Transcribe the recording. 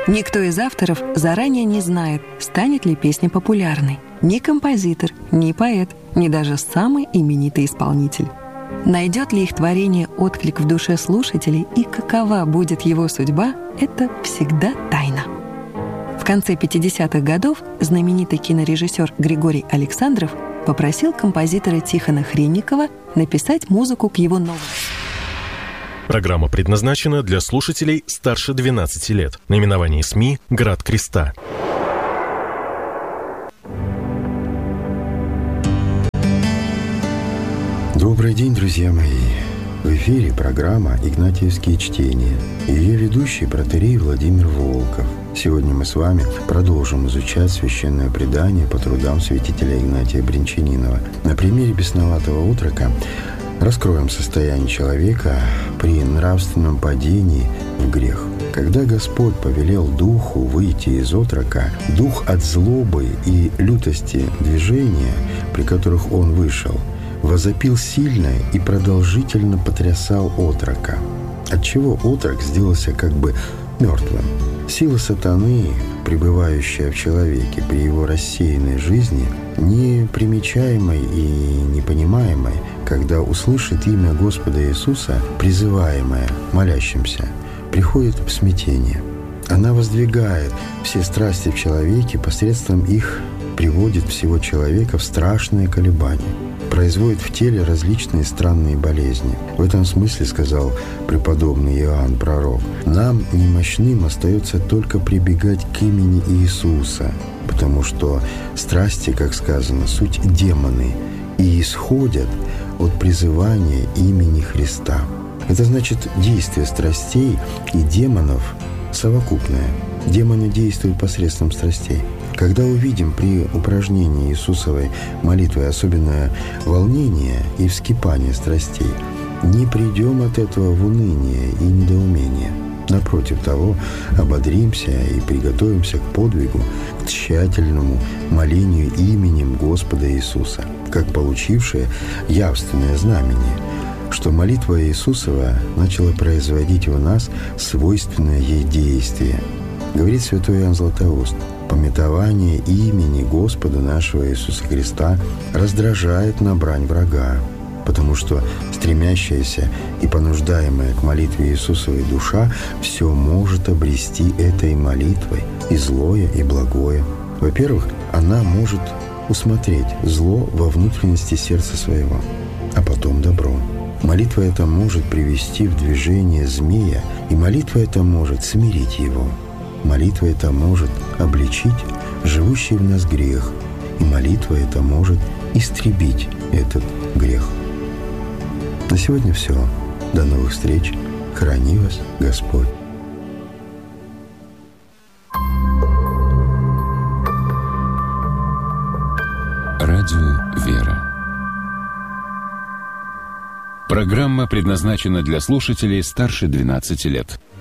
Никто из авторов заранее не знает, станет ли песня популярной. Ни композитор, ни поэт, ни даже самый именитый исполнитель. Найдет ли их творение отклик в душе слушателей и какова будет его судьба, это всегда тайна. В конце 50-х годов знаменитый кинорежиссер Григорий Александров попросил композитора Тихона Хренникова написать музыку к его новому. Программа предназначена для слушателей старше 12 лет. Наименование СМИ «Град Креста». Добрый день, друзья мои! В эфире программа «Игнатьевские чтения» и ее ведущий протоиерей Владимир Волков. Сегодня мы с вами продолжим изучать священное предание по трудам святителя Игнатия Бринчанинова. На примере бесноватого отрока раскроем состояние человека при нравственном падении в грех. Когда Господь повелел духу выйти из отрока, дух от злобы и лютости движения, при которых он вышел, возопил сильно и продолжительно потрясал отрока, отчего отрок сделался как бы мертвым. Сила сатаны, пребывающая в человеке при его рассеянной жизни, непримечаемой и непонимаемой, когда услышит имя Господа Иисуса, призываемое молящимся, приходит в смятение. Она воздвигает все страсти в человеке, посредством их приводит всего человека в страшные колебания, производит в теле различные странные болезни. В этом смысле, сказал преподобный Иоанн Пророк, нам, немощным, остается только прибегать к имени Иисуса, потому что страсти, как сказано, суть демоны, и исходят от призывания имени Христа. Это значит, действие страстей и демонов совокупное. Демоны действуют посредством страстей. Когда увидим при упражнении Иисусовой молитвы особенное волнение и вскипание страстей, не придем от этого в уныние и недоумение. Напротив того, ободримся и приготовимся к подвигу, к тщательному молению именем Господа Иисуса, как получившее явственное знамение, что молитва Иисусова начала производить в нас свойственное ей действие. Говорит святой Иоанн Златоуст: «Памятование имени Господа нашего Иисуса Христа раздражает на брань врага, потому что стремящаяся и понуждаемая к молитве Иисусовой душа все может обрести этой молитвой и злое, и благое. Во-первых, она может усмотреть зло во внутренности сердца своего, а потом добро. Молитва эта может привести в движение змея, и молитва эта может смирить его. Молитва эта может обличить живущий в нас грех, и молитва эта может истребить этот грех». На сегодня все. До новых встреч. Храни вас Господь. Радио «Вера». Программа предназначена для слушателей старше 12 лет.